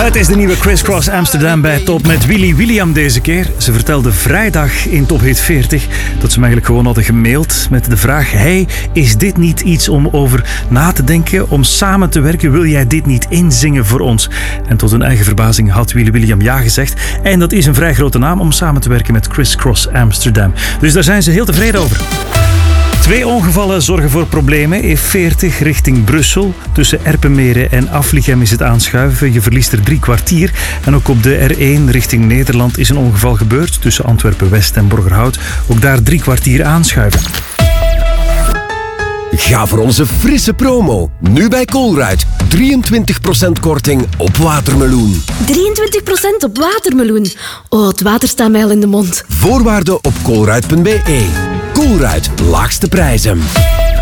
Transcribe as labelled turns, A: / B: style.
A: Het is de nieuwe Criss Cross Amsterdam bij Top met Willy William deze keer. Ze vertelde vrijdag in Top Hit 40 dat ze hem eigenlijk gewoon hadden gemaild met de vraag: hey, is dit niet iets om over na te denken, om samen te werken? Wil jij dit niet inzingen voor ons? En tot hun eigen verbazing had Willy William ja gezegd. En dat is een vrij grote naam om samen te werken met Criss Cross Amsterdam. Dus daar zijn ze heel tevreden over. 2 ongevallen zorgen voor problemen. E40 richting Brussel. Tussen Erpenmeren en Aflichem is het aanschuiven. Je verliest er 3 kwartier. En ook op de R1 richting Nederland is een ongeval gebeurd. Tussen Antwerpen-West en Borgerhout. Ook daar 3 kwartier aanschuiven.
B: Ga voor onze frisse promo. Nu bij Colruyt. 23% korting op watermeloen.
C: 23% op watermeloen. Oh, het water staat mij al in de mond.
B: Voorwaarden op colruyt.be. Colruyt, laagste prijzen.